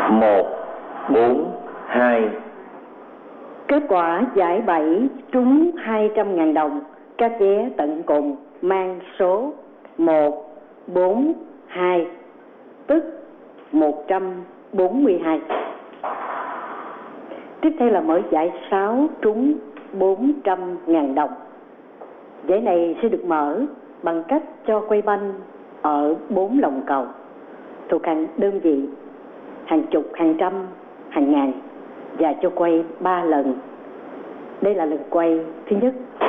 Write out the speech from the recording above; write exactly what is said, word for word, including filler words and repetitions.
một, bốn, hai. Kết quả giải bảy trúng hai trăm ngàn đồng. Các vé tận cùng mang số một, bốn, hai, tức một trăm bốn mươi hai. Tiếp theo là mở giải sáu trúng bốn trăm ngàn đồng. Giải này sẽ được mở bằng cách cho quay banh ở bốn lồng cầu thuộc hàng đơn vị, hàng chục, hàng trăm, hàng ngàn, và cho quay ba lần. Đây là lần quay thứ nhất.